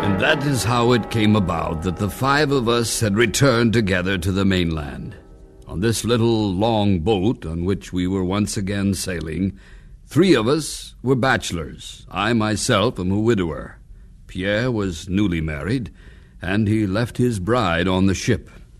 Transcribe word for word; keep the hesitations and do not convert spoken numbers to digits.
And that is how it came about that the five of us had returned together to the mainland. On this little long boat on which we were once again sailing, three of us were bachelors. I myself am a widower. Pierre was newly married, and he left his bride on the ship.